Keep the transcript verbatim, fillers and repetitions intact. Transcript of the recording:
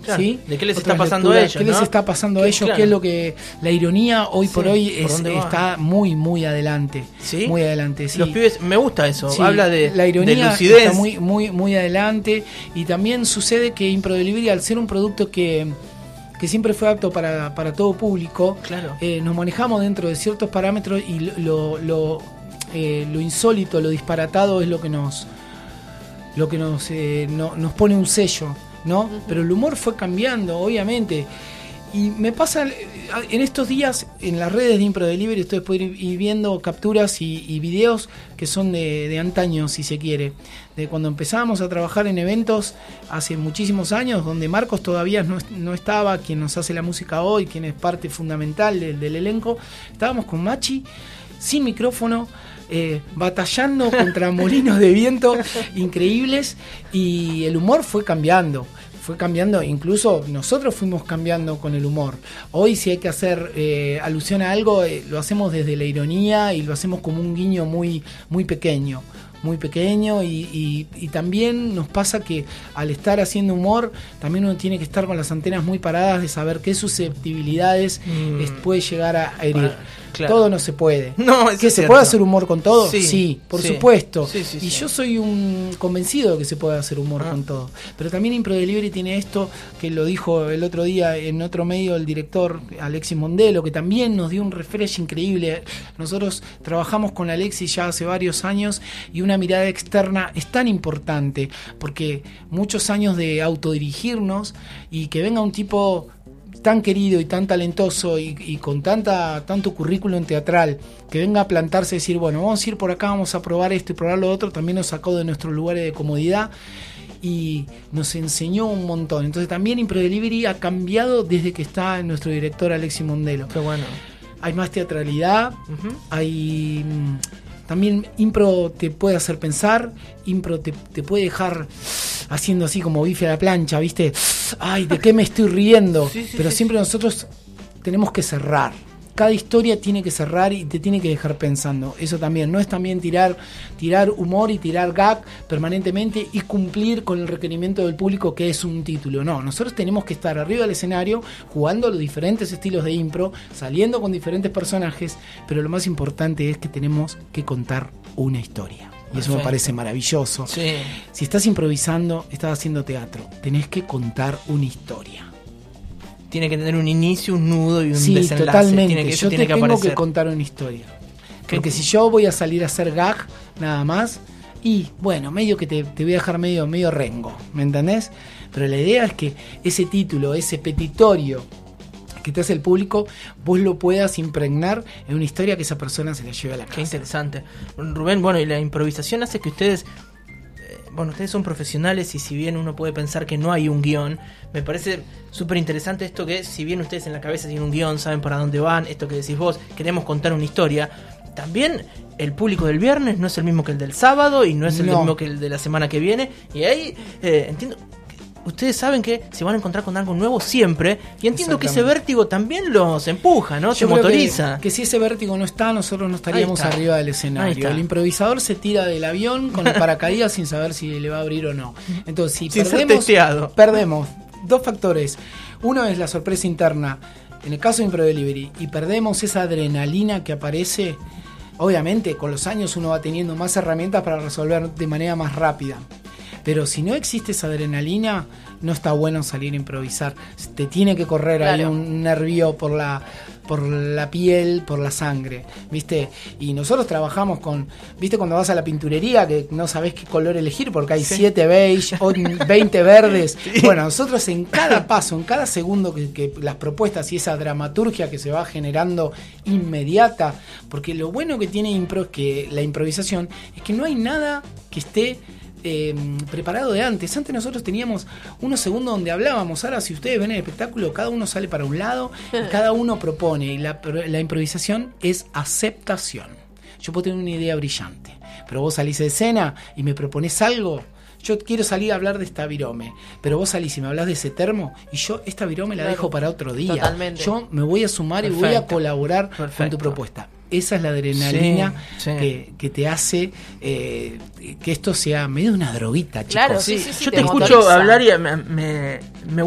Claro. ¿Sí? ¿De qué les Otras está pasando lecturas, a ellos? ¿Qué ¿no? les está pasando a ¿Qué, ellos? claro. ¿Qué es lo que la ironía hoy Sí, por hoy ¿por es, dónde va? está muy, muy adelante? ¿Sí? Muy adelante, sí. Los pibes, me gusta eso, Sí, habla de, la ironía de lucidez. está muy, muy, muy adelante. Y también sucede que Impro Delivery, al ser un producto que, que siempre fue apto para, para todo público, Claro. eh, nos manejamos dentro de ciertos parámetros y lo, lo, eh, lo insólito, lo disparatado es lo que nos, lo que nos, eh, no, nos pone un sello, ¿no? Uh-huh. Pero el humor fue cambiando, obviamente. Y me pasa en estos días en las redes de Impro Delivery, ustedes pueden ir viendo capturas y, y videos que son de, de antaño, si se quiere, de cuando empezábamos a trabajar en eventos hace muchísimos años, donde Marcos todavía no, no estaba, quien nos hace la música hoy, quien es parte fundamental del, del elenco. Estábamos con Machi sin micrófono, eh, batallando contra molinos de viento increíbles, y el humor fue cambiando. Fue cambiando, incluso nosotros fuimos cambiando con el humor. Hoy si hay que hacer eh, alusión a algo, eh, lo hacemos desde la ironía y lo hacemos como un guiño muy, muy pequeño. Muy pequeño y, y, y también nos pasa que al estar haciendo humor también uno tiene que estar con las antenas muy paradas de saber qué susceptibilidades mm. es, puede llegar a herir. Ah, claro. Todo no se puede. No, ¿Que se puede hacer humor con todo? Sí, sí por sí. supuesto. Sí, sí, y sí. yo soy un convencido de que se puede hacer humor ah. con todo. Pero también Impro Delivery tiene esto que lo dijo el otro día en otro medio el director Alexis Mondelo, que también nos dio un refresh increíble. Nosotros trabajamos con Alexis ya hace varios años y una mirada externa es tan importante porque muchos años de autodirigirnos y que venga un tipo tan querido y tan talentoso y, y con tanta tanto currículum teatral que venga a plantarse y decir, bueno, vamos a ir por acá, vamos a probar esto y probar lo otro, también nos sacó de nuestros lugares de comodidad y nos enseñó un montón. Entonces también Impro Delivery ha cambiado desde que está nuestro director Alexis Mondelo. Qué bueno. Hay más teatralidad, uh-huh. hay... También Impro te puede hacer pensar, Impro te, te puede dejar haciendo así como bife a la plancha, ¿viste? Ay, ¿de qué me estoy riendo? Sí, sí, Pero sí, siempre sí. nosotros tenemos que cerrar. Cada historia tiene que cerrar y te tiene que dejar pensando. Eso también, no es también tirar, tirar humor y tirar gag permanentemente y cumplir con el requerimiento del público que es un título. No, nosotros tenemos que estar arriba del escenario jugando los diferentes estilos de impro, saliendo con diferentes personajes, pero lo más importante es que tenemos que contar una historia. Y Perfecto. Eso me parece maravilloso. Sí. Si estás improvisando, estás haciendo teatro, tenés que contar una historia. Tiene que tener un inicio, un nudo y un sí, desenlace. Totalmente. Tiene que, yo tiene te que tengo aparecer. que contar una historia. Porque si yo voy a salir a hacer gag nada más, y bueno, medio que te, te voy a dejar medio, medio rengo, ¿me entendés? Pero la idea es que ese título, ese petitorio que te hace el público, vos lo puedas impregnar en una historia que esa persona se la lleve a la casa. Qué interesante. Rubén, bueno, y la improvisación hace que ustedes... Bueno, ustedes son profesionales y si bien uno puede pensar que no hay un guión, me parece súper interesante esto que si bien ustedes en la cabeza tienen un guión, saben para dónde van, esto que decís vos, queremos contar una historia, también el público del viernes no es el mismo que el del sábado y no es el no. mismo que el de la semana que viene. Y ahí, eh, entiendo... Ustedes saben que se van a encontrar con algo nuevo siempre y entiendo que ese vértigo también los empuja, ¿no? Yo Te motoriza. Que, que si ese vértigo no está, nosotros no estaríamos está. arriba del escenario. El improvisador se tira del avión con el paracaídas sin saber si le va a abrir o no. Entonces, si sin perdemos, ser testeado. perdemos dos factores. Uno es la sorpresa interna, en el caso de Impro Delivery, y perdemos esa adrenalina que aparece. Obviamente, con los años uno va teniendo más herramientas para resolver de manera más rápida. Pero si no existe esa adrenalina, no está bueno salir a improvisar. Te tiene que correr claro. ahí un nervio por la, por la piel, por la sangre, ¿viste? Y nosotros trabajamos con, ¿viste? Cuando vas a la pinturería que no sabés qué color elegir porque hay siete sí. beige, veinte verdes. Sí. Bueno, nosotros en cada paso, en cada segundo que, que las propuestas y esa dramaturgia que se va generando inmediata, porque lo bueno que tiene impro es que la improvisación es que no hay nada que esté Eh, preparado de antes. Antes nosotros teníamos unos segundos donde hablábamos. Ahora si ustedes ven el espectáculo, cada uno sale para un lado y cada uno propone, y la, la improvisación es aceptación. Yo puedo tener una idea brillante, pero vos salís de escena y me propones algo. Yo quiero salir a hablar de esta virome, pero vos salís y me hablás de ese termo y yo esta virome la claro. dejo para otro día. Totalmente. Yo me voy a sumar Perfecto. y voy a colaborar Perfecto. con tu propuesta. Esa es la adrenalina sí, sí. Que, que te hace eh, que esto sea medio una droguita, chicos. Claro, sí, sí, sí, Yo te te motoriza. escucho hablar y me, me, me